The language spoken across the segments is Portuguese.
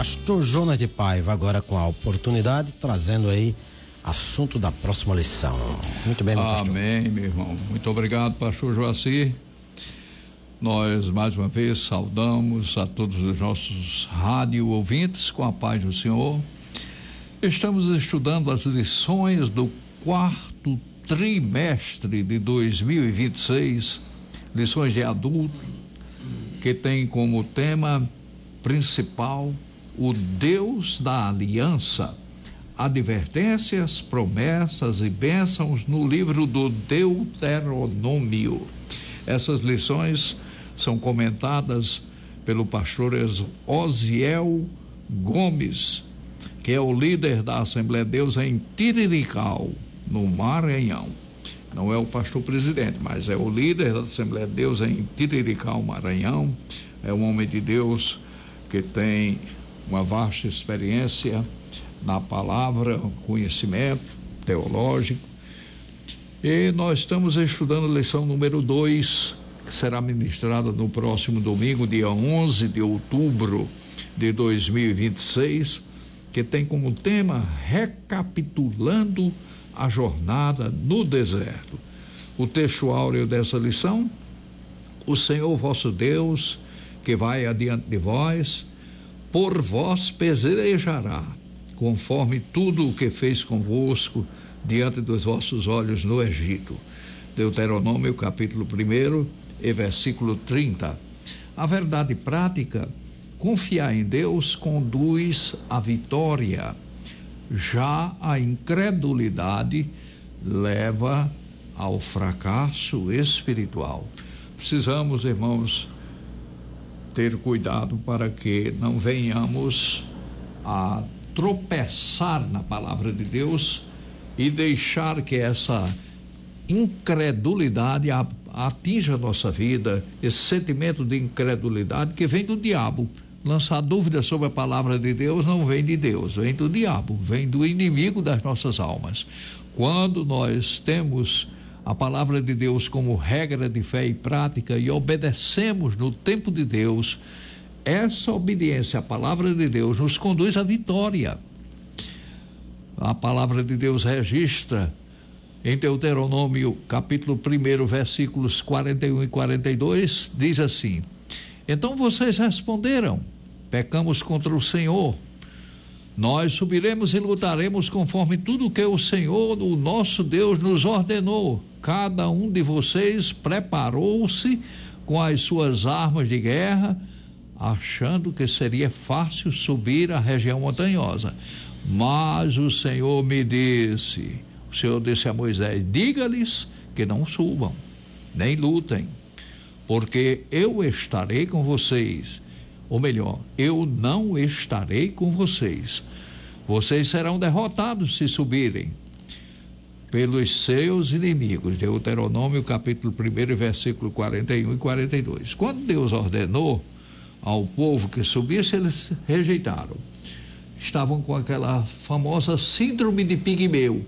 Pastor Jonas de Paiva, agora com a oportunidade, trazendo aí assunto da próxima lição. Muito bem, meu pastor. Amém, meu irmão. Muito obrigado, pastor Joacir. Nós, mais uma vez, saudamos a todos os nossos rádio ouvintes com a paz do Senhor. Estamos estudando as lições do quarto trimestre de 2026, lições de adulto, que tem como tema principal o Deus da aliança, advertências, promessas e bênçãos no livro do Deuteronômio. Essas lições são comentadas pelo pastor Osiel Gomes, que é o líder da Assembleia de Deus em Tirirical, no Maranhão. Não é o pastor presidente, mas é o líder da Assembleia de Deus em Tirirical, Maranhão. É um homem de Deus que tem uma vasta experiência na palavra, conhecimento teológico. E nós estamos estudando a lição número 2, que será ministrada no próximo domingo, dia 11 de outubro de 2026, que tem como tema recapitulando a jornada no deserto. O texto áureo dessa lição: o Senhor vosso Deus, que vai adiante de vós, por vós pelejará, conforme tudo o que fez convosco diante dos vossos olhos no Egito. Deuteronômio capítulo 1 e versículo 30. A verdade prática: confiar em Deus conduz à vitória. Já a incredulidade leva ao fracasso espiritual. Precisamos, irmãos, ter cuidado para que não venhamos a tropeçar na palavra de Deus e deixar que essa incredulidade atinja a nossa vida, esse sentimento de incredulidade que vem do diabo. Lançar dúvidas sobre a palavra de Deus não vem de Deus, vem do diabo, vem do inimigo das nossas almas. Quando nós temos a palavra de Deus como regra de fé e prática e obedecemos no tempo de Deus, essa obediência à palavra de Deus nos conduz à vitória. A palavra de Deus registra em Deuteronômio capítulo 1, versículos 41 e 42, diz assim: então vocês responderam: pecamos contra o Senhor. Nós subiremos e lutaremos conforme tudo que o Senhor, o nosso Deus, nos ordenou. Cada um de vocês preparou-se com as suas armas de guerra, achando que seria fácil subir a região montanhosa. Mas o Senhor disse a Moisés: diga-lhes que não subam, nem lutem, porque eu estarei com vocês. Ou melhor, eu não estarei com vocês. Vocês serão derrotados se subirem pelos seus inimigos. Deuteronômio capítulo 1, versículo 41 e 42. Quando Deus ordenou ao povo que subisse, eles rejeitaram. Estavam com aquela famosa síndrome de Pigmeu.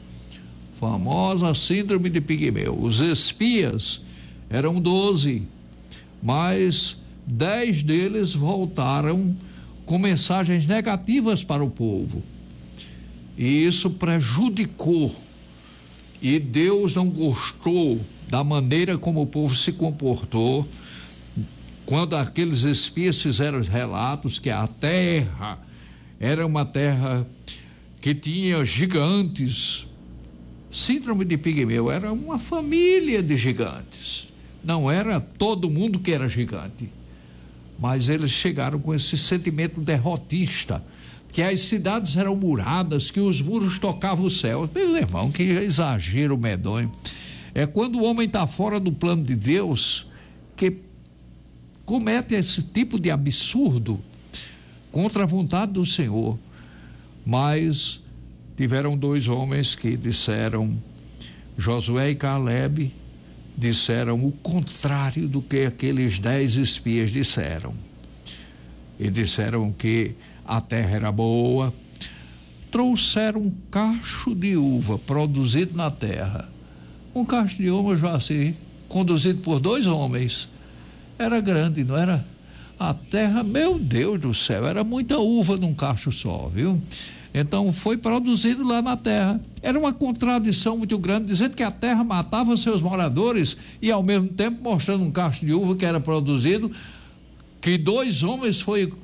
Os espias eram 12, mas 10 deles voltaram com mensagens negativas para o povo. E isso prejudicou. E Deus não gostou da maneira como o povo se comportou quando aqueles espias fizeram os relatos que a terra era uma terra que tinha gigantes. Síndrome de Pigmeu era uma família de gigantes. Não era todo mundo que era gigante. Mas eles chegaram com esse sentimento derrotista, que as cidades eram muradas, que os muros tocavam o céu. Meu irmão, que exagero medonho. É quando o homem está fora do plano de Deus que comete esse tipo de absurdo contra a vontade do Senhor. Mas tiveram 2 homens que disseram, Josué e Caleb, disseram o contrário do que aqueles 10 espias disseram. E disseram que a terra era boa. Trouxeram um cacho de uva produzido na terra. Um cacho de uva, Joacir, conduzido por 2 homens. Era grande, não era? A terra, meu Deus do céu, era muita uva num cacho só, viu? Então foi produzido lá na terra. Era uma contradição muito grande, dizendo que a terra matava seus moradores e ao mesmo tempo mostrando um cacho de uva que era produzido, que 2 homens foi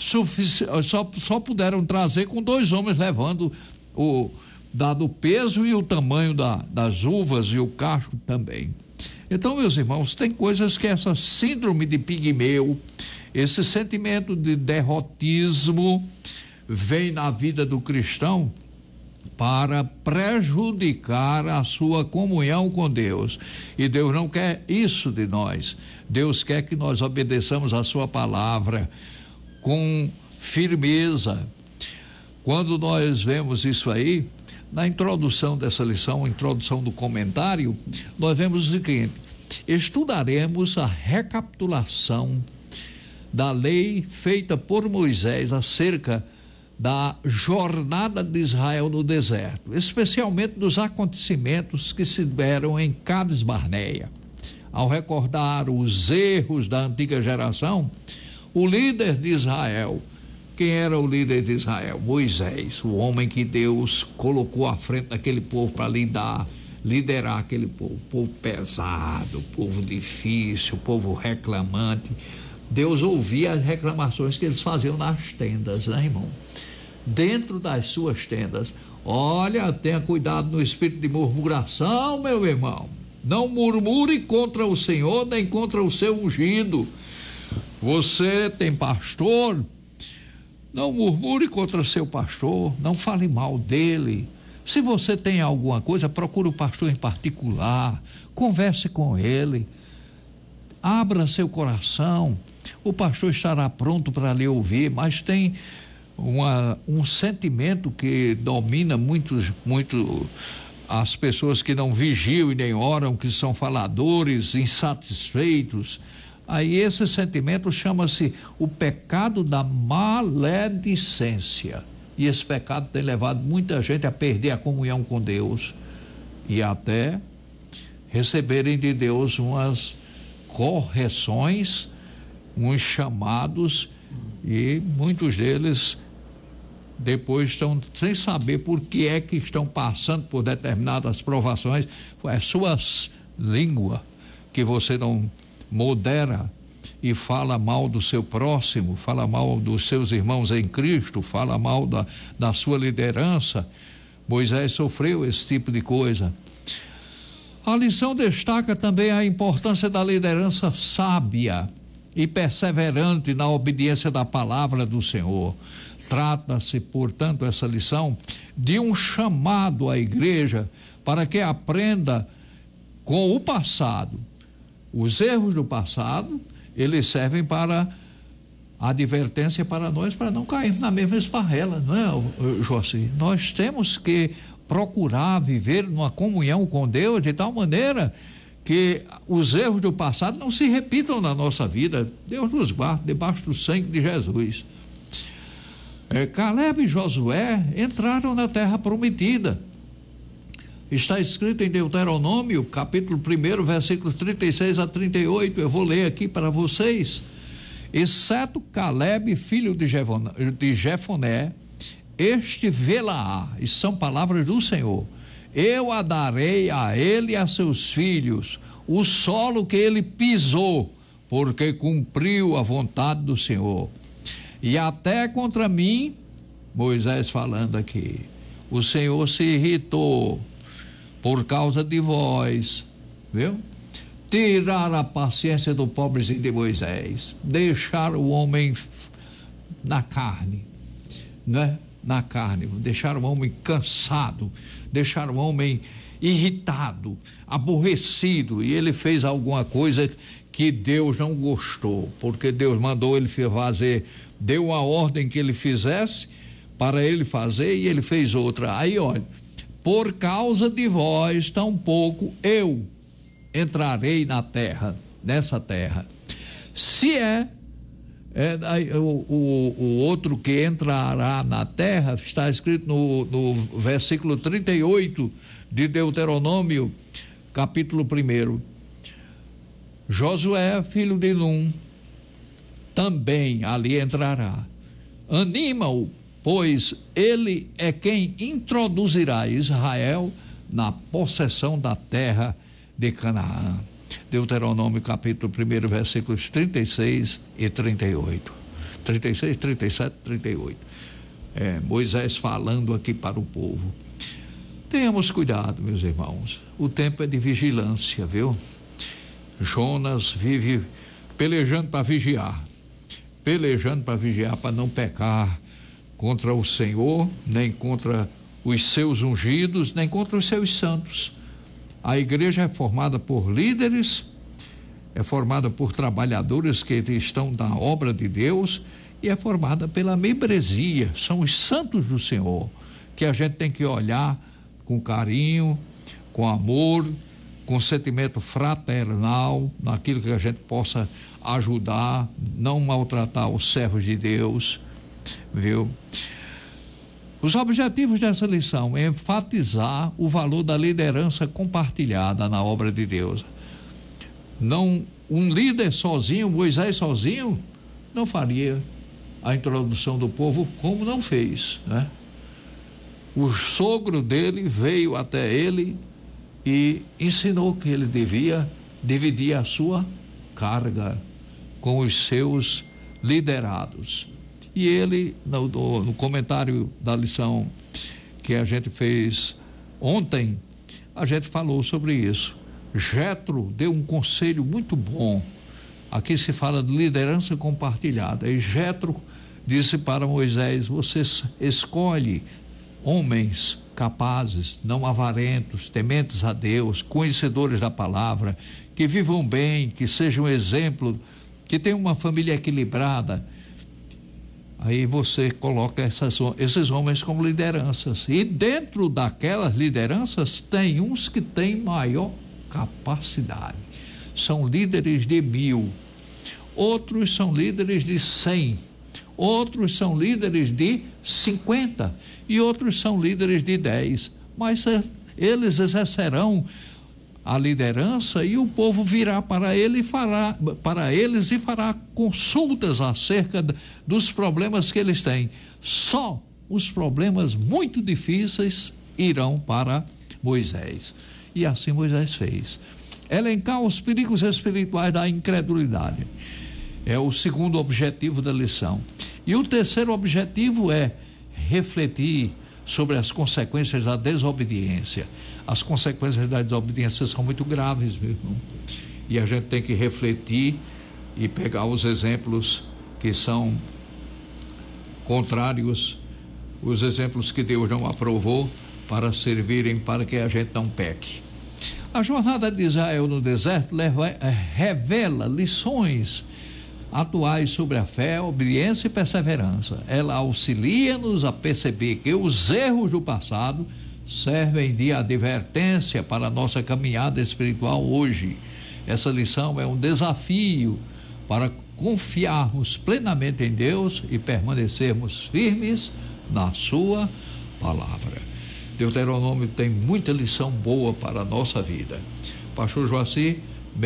só puderam trazer com 2 homens levando o dado peso e o tamanho das uvas e o cacho também. Então, meus irmãos, tem coisas que essa síndrome de pigmeu, esse sentimento de derrotismo vem na vida do cristão para prejudicar a sua comunhão com Deus. E Deus não quer isso de nós. Deus quer que nós obedeçamos a sua palavra com firmeza. Quando nós vemos isso aí, na introdução dessa lição, introdução do comentário, nós vemos o seguinte: estudaremos a recapitulação da lei feita por Moisés acerca da jornada de Israel no deserto, especialmente dos acontecimentos que se deram em Cades Barneia. Ao recordar os erros da antiga geração, o líder de Israel, quem era o líder de Israel? Moisés, o homem que Deus colocou à frente daquele povo para liderar aquele povo pesado, povo difícil, povo reclamante. Deus ouvia as reclamações que eles faziam nas tendas, né, irmão? Dentro das suas tendas. Olha, tenha cuidado no espírito de murmuração, meu irmão. Não murmure contra o Senhor, nem contra o seu ungido. Você tem pastor, não murmure contra o seu pastor, não fale mal dele. Se você tem alguma coisa, procure o pastor em particular, converse com ele, abra seu coração, o pastor estará pronto para lhe ouvir, mas tem um sentimento que domina muito as pessoas que não vigiam e nem oram, que são faladores, insatisfeitos. Aí esse sentimento chama-se o pecado da maledicência. E esse pecado tem levado muita gente a perder a comunhão com Deus e até receberem de Deus umas correções, uns chamados, e muitos deles depois estão sem saber por que é que estão passando por determinadas provações. É sua língua que você não modera e fala mal do seu próximo, fala mal dos seus irmãos em Cristo, fala mal da sua liderança. Moisés sofreu esse tipo de coisa. A lição destaca também a importância da liderança sábia e perseverante na obediência da palavra do Senhor. Trata-se, portanto, essa lição de um chamado à igreja para que aprenda com o passado. Os erros do passado, eles servem para advertência para nós, para não cairmos na mesma esparrela, não é, Joaci? Nós temos que procurar viver numa comunhão com Deus de tal maneira que os erros do passado não se repitam na nossa vida. Deus nos guarde debaixo do sangue de Jesus. Caleb e Josué entraram na terra prometida. Está escrito em Deuteronômio, capítulo 1, versículos 36 a 38. Eu vou ler aqui para vocês. Exceto Caleb, filho de Jefoné, este vê-la-á. Isso são palavras do Senhor. Eu a darei a ele e a seus filhos o solo que ele pisou, porque cumpriu a vontade do Senhor. E até contra mim, Moisés falando aqui, o Senhor se irritou por causa de vós, viu? Tirar a paciência do pobrezinho de Moisés, deixar o homem na carne, né? Na carne, deixar o homem cansado, deixar o homem irritado, aborrecido, e ele fez alguma coisa que Deus não gostou, porque Deus mandou ele fazer, deu uma ordem que ele fizesse para ele fazer e ele fez outra. Aí olha, por causa de vós tampouco eu entrarei na terra, nessa terra. Se o outro que entrará na terra, está escrito no versículo 38 de Deuteronômio, capítulo 1. Josué, filho de Num, também ali entrará. Anima-o, pois ele é quem introduzirá Israel na possessão da terra de Canaã. Deuteronômio capítulo 1, versículos 36 e 38. 36, 37, 38. Moisés falando aqui para o povo. Tenhamos cuidado, meus irmãos. O tempo é de vigilância, viu? Jonas vive pelejando para vigiar para não pecar contra o Senhor, nem contra os seus ungidos, nem contra os seus santos. A igreja é formada por líderes, é formada por trabalhadores que estão na obra de Deus e é formada pela membresia, são os santos do Senhor, que a gente tem que olhar com carinho, com amor, com sentimento fraternal, naquilo que a gente possa ajudar, não maltratar os servos de Deus, viu? Os objetivos dessa lição é enfatizar o valor da liderança compartilhada na obra de Deus. Não, um líder sozinho, Moisés sozinho, não faria a introdução do povo como não fez, né? O sogro dele veio até ele e ensinou que ele devia dividir a sua carga com os seus liderados. E ele, no comentário da lição que a gente fez ontem, a gente falou sobre isso. Jetro deu um conselho muito bom. Aqui se fala de liderança compartilhada. E Jetro disse para Moisés: você escolhe homens capazes, não avarentos, tementes a Deus, conhecedores da palavra, que vivam bem, que sejam um exemplo, que tenham uma família equilibrada. Aí você coloca esses homens como lideranças. E dentro daquelas lideranças tem uns que têm maior capacidade. São líderes de 1000, outros são líderes de 100, outros são líderes de 50 e outros são líderes de 10. Mas eles exercerão a liderança e o povo virá para eles e fará consultas acerca dos problemas que eles têm. Só os problemas muito difíceis irão para Moisés. E assim Moisés fez. Elencar os perigos espirituais da incredulidade é o segundo objetivo da lição. E o terceiro objetivo é refletir sobre as consequências da desobediência. As consequências da desobediência são muito graves, meu irmão. E a gente tem que refletir e pegar os exemplos que são contrários, os exemplos que Deus não aprovou, para servirem para que a gente não peque. A jornada de Israel no deserto revela lições atuais sobre a fé, obediência e perseverança. Ela auxilia-nos a perceber que os erros do passado servem de advertência para a nossa caminhada espiritual hoje. Essa lição é um desafio para confiarmos plenamente em Deus e permanecermos firmes na sua palavra. Deuteronômio tem muita lição boa para a nossa vida. Pastor Joacir,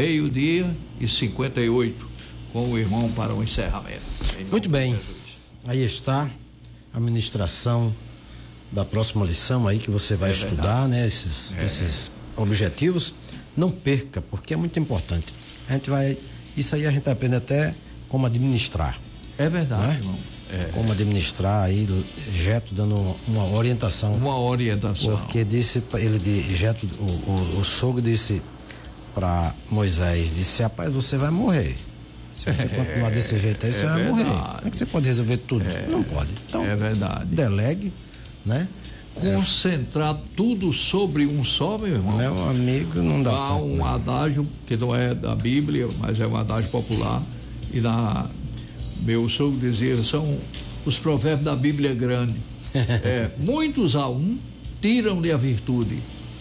12:58, com o irmão para o encerramento. Muito bem, aí está a ministração da próxima lição aí que você vai estudar, né? Esses objetivos. Não perca, porque é muito importante. Isso aí a gente aprende até como administrar. É verdade, né? irmão. Como administrar aí, Jetro dando uma orientação. Uma orientação. Porque Jetro, o sogro disse para Moisés, disse: rapaz, você vai morrer. Se você continuar desse jeito aí, você vai morrer. Como é que você pode resolver tudo? Não pode. Então, é verdade. Delegue, né? Concentrar tudo sobre um só, meu irmão. Meu amigo, não dá certo. Há um adágio que não é da Bíblia, mas é um adágio popular. E meu sogro dizia, são os provérbios da Bíblia grande. Muitos a um tiram-lhe a virtude.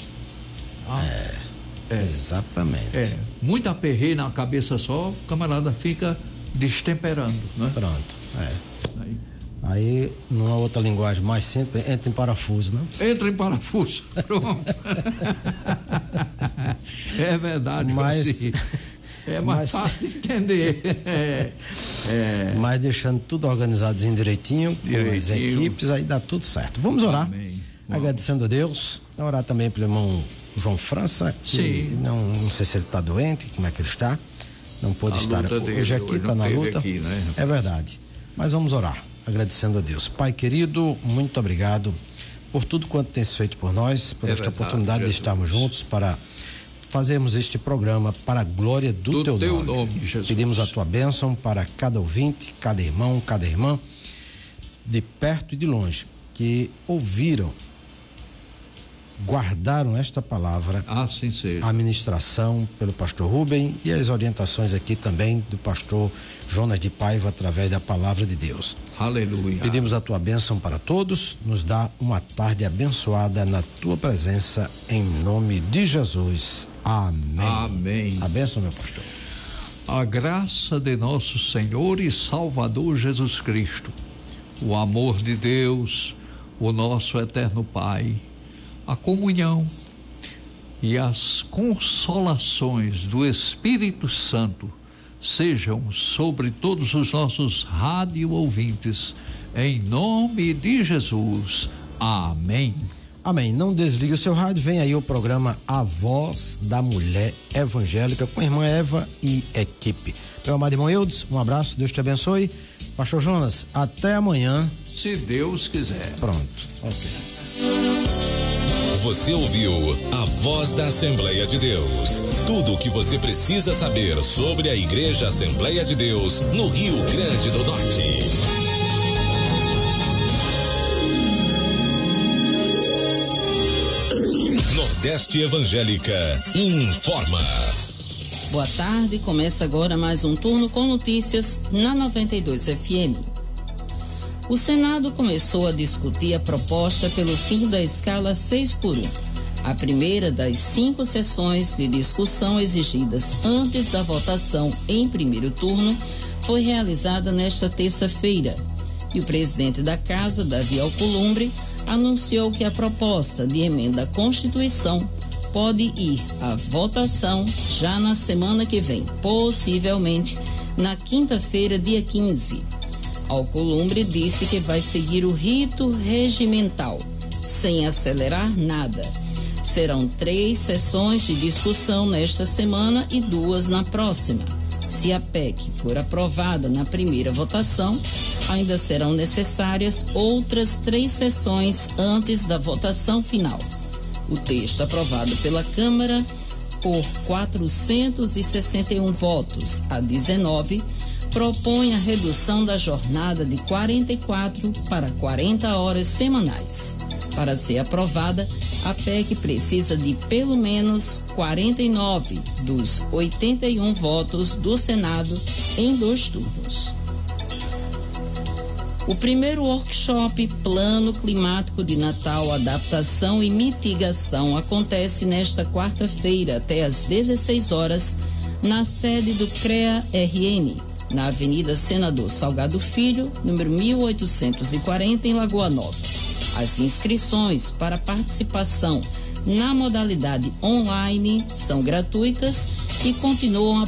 Exatamente. Muito aperreio na cabeça só, o camarada fica destemperando, né? Pronto. Aí, numa outra linguagem mais simples, entra em parafuso, né? Entra em parafuso. Pronto. É verdade, mas É mais fácil de entender. Mas deixando tudo organizadozinho direitinho, com as equipes, aí dá tudo certo. Vamos orar. Amém. Agradecendo a Deus. Orar também pelo irmão João França, que não sei se ele está doente, como é que ele está. Não pôde estar hoje aqui, está na luta. Aqui, né? É verdade. Mas vamos orar, agradecendo a Deus. Pai querido, muito obrigado por tudo quanto tens feito por nós, por esta oportunidade de estarmos juntos para fazermos este programa para a glória do teu nome. Jesus. Pedimos a tua bênção para cada ouvinte, cada irmão, cada irmã, de perto e de longe, que ouviram, guardaram esta palavra, assim seja. A ministração pelo pastor Rubem e as orientações aqui também do pastor Jonas de Paiva através da palavra de Deus. Aleluia. Pedimos a tua bênção para todos, nos dá uma tarde abençoada na tua presença, em nome de Jesus. Amém. Amém. A bênção, meu pastor. A graça de nosso Senhor e Salvador Jesus Cristo, o amor de Deus, o nosso eterno Pai, a comunhão e as consolações do Espírito Santo sejam sobre todos os nossos rádio ouvintes, em nome de Jesus. Amém. Amém. Não desligue o seu rádio, vem aí o programa A Voz da Mulher Evangélica com a irmã Eva e equipe. Meu amado irmão Eudes, um abraço, Deus te abençoe. Pastor Jonas, até amanhã. Se Deus quiser. Pronto, ok. Você ouviu a Voz da Assembleia de Deus. Tudo o que você precisa saber sobre a Igreja Assembleia de Deus no Rio Grande do Norte. Nordeste Evangélica informa. Boa tarde, começa agora mais um turno com notícias na 92 FM. O Senado começou a discutir a proposta pelo fim da escala 6x1, a primeira das 5 sessões de discussão exigidas antes da votação em primeiro turno foi realizada nesta terça-feira. E o presidente da Casa, Davi Alcolumbre, anunciou que a proposta de emenda à Constituição pode ir à votação já na semana que vem, possivelmente na quinta-feira, dia 15. Alcolumbre disse que vai seguir o rito regimental, sem acelerar nada. Serão 3 sessões de discussão nesta semana e 2 na próxima. Se a PEC for aprovada na primeira votação, ainda serão necessárias outras 3 sessões antes da votação final. O texto aprovado pela Câmara por 461 votos a 19 propõe a redução da jornada de 44 para 40 horas semanais. Para ser aprovada, a PEC precisa de pelo menos 49 dos 81 votos do Senado em 2 turnos. O primeiro workshop Plano Climático de Natal, Adaptação e Mitigação acontece nesta quarta-feira até às 16 horas na sede do CREA-RN, na Avenida Senador Salgado Filho, número 1840, em Lagoa Nova. As inscrições para participação na modalidade online são gratuitas e continuam